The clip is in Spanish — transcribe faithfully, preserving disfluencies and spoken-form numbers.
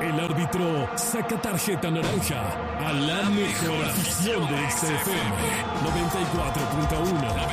El árbitro saca tarjeta naranja a la mejor afición de X F M noventa y cuatro punto uno.